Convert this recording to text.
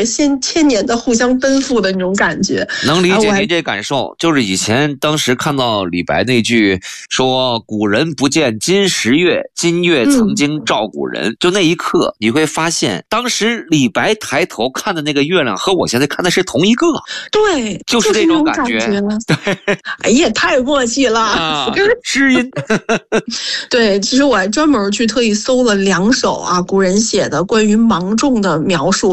对，千年的互相奔赴的那种感觉。 能理解您这感受，就是以前当时看到李白那句说古人不见今时月，今月曾经照古人，就那一刻你会发现当时李白抬头看的那个月亮和我现在看的是同一个。 对， 就是那种感觉。 对，哎呀，太默契了啊，知音。 对，其实我还专门去特意搜了2首古人写的关于芒种的描述。